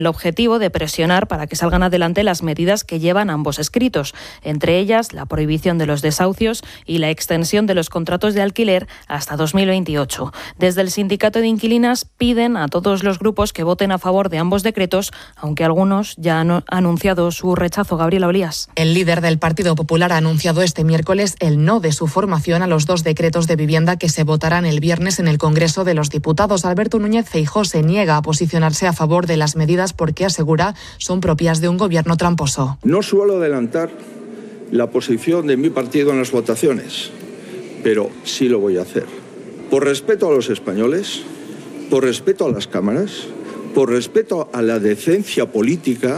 el objetivo de presionar para que salgan adelante las medidas que llevan ambos escritos, entre ellas la prohibición de los desahucios y la extensión de los contratos de alquiler hasta 2028. Desde el sindicato de inquilinas piden a todos los grupos que voten a favor de ambos decretos, aunque algunos ya han anunciado su rechazo. Gabriela Olías. El líder del Partido Popular ha anunciado este miércoles el no de su formación a los 2 decretos de vivienda que se votarán el viernes en el Congreso de los Diputados. Alberto Núñez Feijóo se niega a posicionarse a favor de las medidas porque asegura son propias de un gobierno tramposo. No suelo adelantar la posición de mi partido en las votaciones, pero sí lo voy a hacer. Por respeto a los españoles, por respeto a las cámaras, por respeto a la decencia política,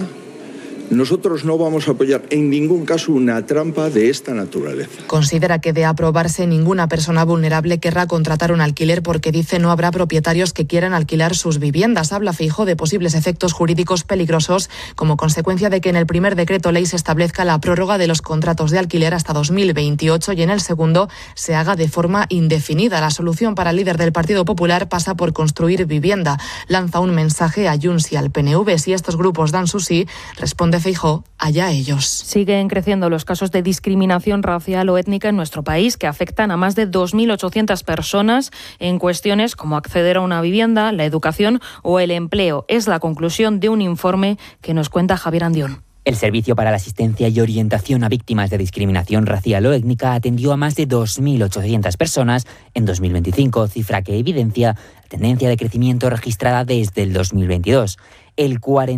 nosotros no vamos a apoyar en ningún caso una trampa de esta naturaleza. Considera que de aprobarse ninguna persona vulnerable querrá contratar un alquiler porque dice no habrá propietarios que quieran alquilar sus viviendas. Habla Feijóo de posibles efectos jurídicos peligrosos como consecuencia de que en el primer decreto ley se establezca la prórroga de los contratos de alquiler hasta 2028 y en el segundo se haga de forma indefinida. La solución para el líder del Partido Popular pasa por construir vivienda. Lanza un mensaje a Junts y al PNV. Si estos grupos dan su sí, responde Feijóo, allá ellos. Siguen creciendo los casos de discriminación racial o étnica en nuestro país, que afectan a más de 2.800 personas en cuestiones como acceder a una vivienda, la educación o el empleo. Es la conclusión de un informe que nos cuenta Javier Andión. El Servicio para la Asistencia y Orientación a Víctimas de Discriminación Racial o Étnica atendió a más de 2.800 personas en 2025, cifra que evidencia la tendencia de crecimiento registrada desde el 2022. El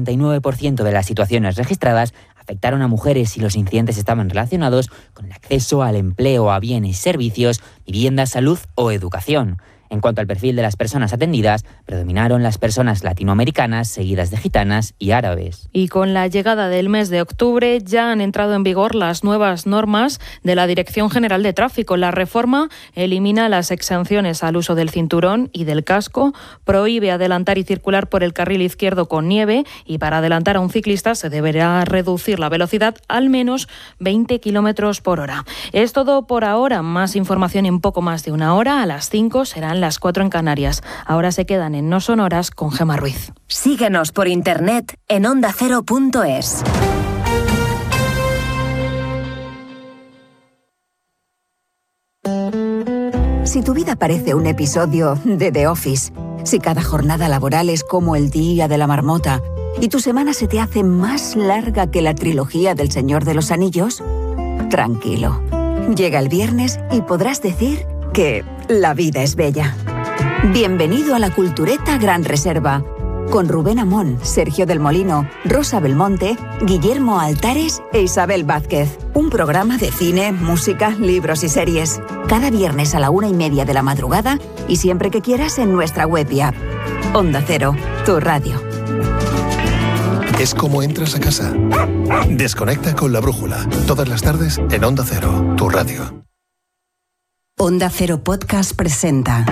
49% de las situaciones registradas afectaron a mujeres y los incidentes estaban relacionados con el acceso al empleo, a bienes y servicios, vivienda, salud o educación. En cuanto al perfil de las personas atendidas, predominaron las personas latinoamericanas, seguidas de gitanas y árabes. Y con la llegada del mes de octubre ya han entrado en vigor las nuevas normas de la Dirección General de Tráfico. La reforma elimina las exenciones al uso del cinturón y del casco, prohíbe adelantar y circular por el carril izquierdo con nieve y para adelantar a un ciclista se deberá reducir la velocidad al menos 20 km por hora. Es todo por ahora. Más información en poco más de una hora. A las 5 serán las 4 en Canarias. Ahora se quedan en No Sonoras con Gemma Ruiz. Síguenos por internet en ondacero.es. Si tu vida parece un episodio de The Office, si cada jornada laboral es como el día de la marmota y tu semana se te hace más larga que la trilogía del Señor de los Anillos, tranquilo. Llega el viernes y podrás decir que la vida es bella. Bienvenido a la Cultureta Gran Reserva, con Rubén Amón, Sergio del Molino, Rosa Belmonte, Guillermo Altares e Isabel Vázquez. Un programa de cine, música, libros y series. Cada viernes a la 1:30 de la madrugada y siempre que quieras en nuestra web y app. Onda Cero, tu radio. Es como entras a casa. Desconecta con La Brújula. Todas las tardes en Onda Cero, tu radio. Onda Cero Podcast presenta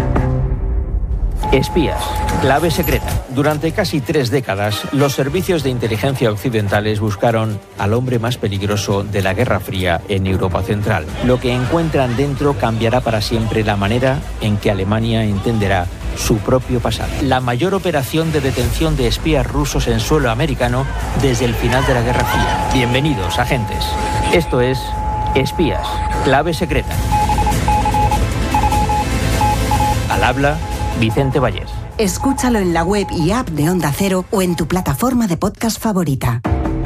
Espías, clave secreta. Durante casi 3 décadas, los servicios de inteligencia occidentales buscaron al hombre más peligroso de la Guerra Fría en Europa Central. Lo que encuentran dentro cambiará para siempre la manera en que Alemania entenderá su propio pasado. La mayor operación de detención de espías rusos en suelo americano desde el final de la Guerra Fría. Bienvenidos, agentes. Esto es Espías, clave secreta. Al habla, Vicente Vallés. Escúchalo en la web y app de Onda Cero o en tu plataforma de podcast favorita.